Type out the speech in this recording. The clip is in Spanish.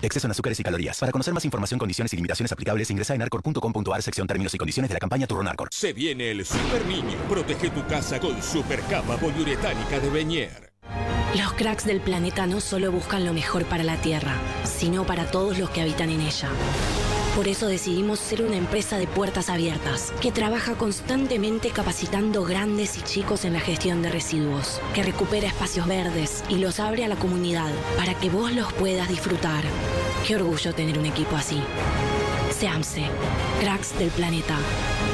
Exceso en azúcares y calorías. Para conocer más información, condiciones y limitaciones aplicables, ingresa en arcor.com.ar, sección términos y condiciones de la campaña Turronarcor. Se viene el Super Niño. Protege tu casa con Super Capa poliuretánica de Beñer. Los cracks del planeta no solo buscan lo mejor para la Tierra, sino para todos los que habitan en ella. Por eso decidimos ser una empresa de puertas abiertas, que trabaja constantemente capacitando grandes y chicos en la gestión de residuos, que recupera espacios verdes y los abre a la comunidad para que vos los puedas disfrutar. Qué orgullo tener un equipo así. SEAMSE, cracks del planeta.